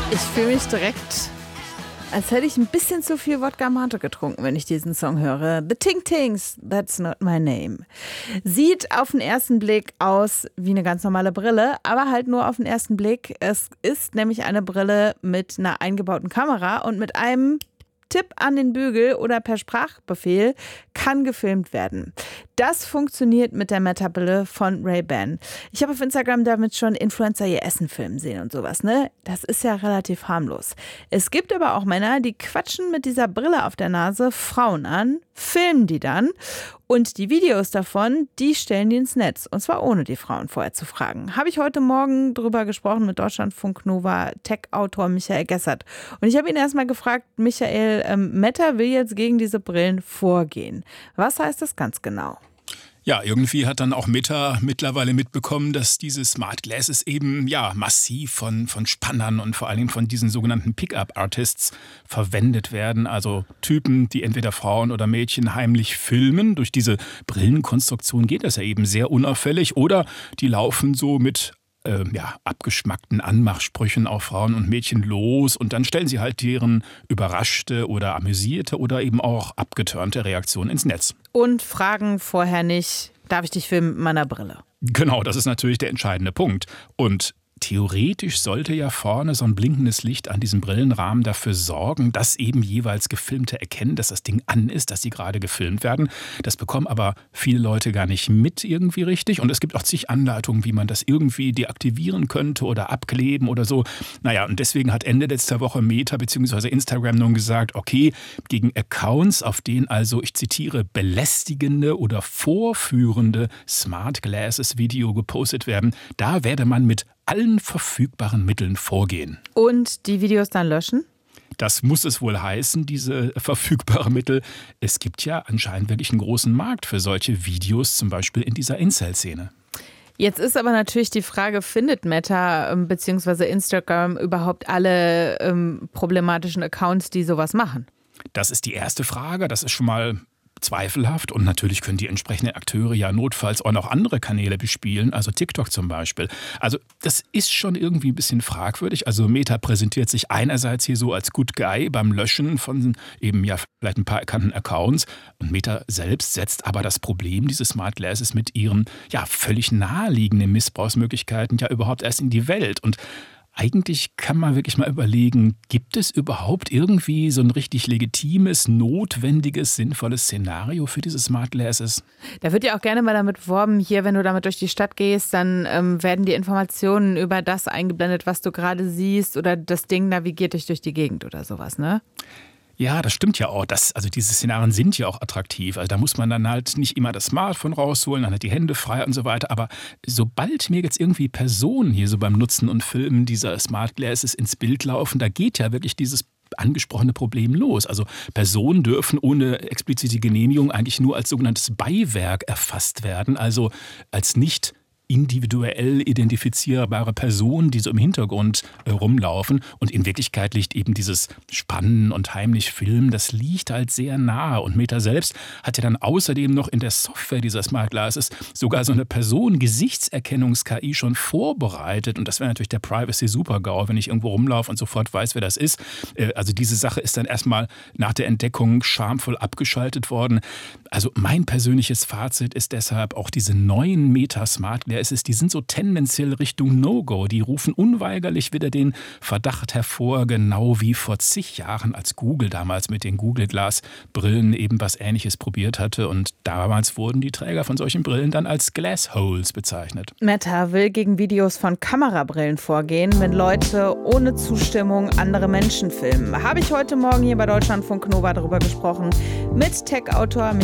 Ich fühle mich direkt, als hätte ich ein bisschen zu viel Wodka Mate getrunken, wenn ich diesen Song höre. The Ting Tings, That's Not My Name. Sieht auf den ersten Blick aus wie eine ganz normale Brille, aber halt nur auf den ersten Blick. Es ist nämlich eine Brille mit einer eingebauten Kamera und mit einem Tipp an den Bügel oder per Sprachbefehl kann gefilmt werden. Das funktioniert mit der Meta-Brille von Ray-Ban. Ich habe auf Instagram damit schon Influencer ihr Essen filmen sehen und sowas, ne? Das ist ja relativ harmlos. Es gibt aber auch Männer, die quatschen mit dieser Brille auf der Nase Frauen an, filmen die dann und die Videos davon, die stellen die ins Netz. Und zwar ohne die Frauen vorher zu fragen. Habe ich heute Morgen drüber gesprochen mit Deutschlandfunk Nova Tech-Autor Michael Gessert. Und ich habe ihn erstmal gefragt, Michael, Meta will jetzt gegen diese Brillen vorgehen. Was heißt das ganz genau? Ja, irgendwie hat dann auch Meta mittlerweile mitbekommen, dass diese Smart Glasses eben massiv von Spannern und vor allem von diesen sogenannten Pickup-Artists verwendet werden. Also Typen, die entweder Frauen oder Mädchen heimlich filmen. Durch diese Brillenkonstruktion geht das ja eben sehr unauffällig. Oder die laufen so mit abgeschmackten Anmachsprüchen auf Frauen und Mädchen los und dann stellen sie halt deren überraschte oder amüsierte oder eben auch abgeturnte Reaktion ins Netz. Und fragen vorher nicht, darf ich dich filmen mit meiner Brille? Genau, das ist natürlich der entscheidende Punkt. Und theoretisch sollte ja vorne so ein blinkendes Licht an diesem Brillenrahmen dafür sorgen, dass eben jeweils Gefilmte erkennen, dass das Ding an ist, dass sie gerade gefilmt werden. Das bekommen aber viele Leute gar nicht mit irgendwie richtig. Und es gibt auch zig Anleitungen, wie man das irgendwie deaktivieren könnte oder abkleben oder so. Naja, und deswegen hat Ende letzter Woche Meta bzw. Instagram nun gesagt, okay, gegen Accounts, auf denen also, ich zitiere, belästigende oder vorführende Smart Glasses Video gepostet werden, da werde man mit allen verfügbaren Mitteln vorgehen. Und die Videos dann löschen? Das muss es wohl heißen, diese verfügbaren Mittel. Es gibt ja anscheinend wirklich einen großen Markt für solche Videos, zum Beispiel in dieser Incel-Szene. Jetzt ist aber natürlich die Frage, findet Meta bzw. Instagram überhaupt alle problematischen Accounts, die sowas machen? Das ist die erste Frage. Das ist schon mal zweifelhaft und natürlich können die entsprechenden Akteure ja notfalls auch noch andere Kanäle bespielen, also TikTok zum Beispiel. Also das ist schon irgendwie ein bisschen fragwürdig. Also Meta präsentiert sich einerseits hier so als Good Guy beim Löschen von eben vielleicht ein paar erkannten Accounts und Meta selbst setzt aber das Problem dieses Smart Glasses mit ihren völlig naheliegenden Missbrauchsmöglichkeiten ja überhaupt erst in die Welt. Und eigentlich kann man wirklich mal überlegen, gibt es überhaupt irgendwie so ein richtig legitimes, notwendiges, sinnvolles Szenario für diese Smart Glasses? Da wird ja auch gerne mal damit beworben, hier, wenn du damit durch die Stadt gehst, dann werden die Informationen über das eingeblendet, was du gerade siehst oder das Ding navigiert dich durch die Gegend oder sowas, ne? Ja, das stimmt ja auch. Also diese Szenarien sind ja auch attraktiv. Also da muss man dann halt nicht immer das Smartphone rausholen, dann hat die Hände frei und so weiter. Aber sobald mir jetzt irgendwie Personen hier so beim Nutzen und Filmen dieser Smart Glasses ins Bild laufen, da geht ja wirklich dieses angesprochene Problem los. Also Personen dürfen ohne explizite Genehmigung eigentlich nur als sogenanntes Beiwerk erfasst werden, also als nicht individuell identifizierbare Personen, die so im Hintergrund rumlaufen. Und in Wirklichkeit liegt eben dieses Spannen und heimlich Filmen, das liegt halt sehr nahe. Und Meta selbst hat ja dann außerdem noch in der Software dieser Smart Glasses sogar so eine Personen-Gesichtserkennungs-KI schon vorbereitet. Und das wäre natürlich der Privacy-Super-GAU, wenn ich irgendwo rumlaufe und sofort weiß, wer das ist. Also diese Sache ist dann erstmal nach der Entdeckung schamvoll abgeschaltet worden. Also mein persönliches Fazit ist deshalb auch diese neuen Meta-Smart Glasses, die sind so tendenziell Richtung No-Go. Die rufen unweigerlich wieder den Verdacht hervor, genau wie vor zig Jahren, als Google damals mit den Google Glass Brillen eben was Ähnliches probiert hatte. Und damals wurden die Träger von solchen Brillen dann als Glassholes bezeichnet. Meta will gegen Videos von Kamerabrillen vorgehen, wenn Leute ohne Zustimmung andere Menschen filmen. Habe ich heute Morgen hier bei Deutschlandfunk Nova darüber gesprochen mit Tech-Autor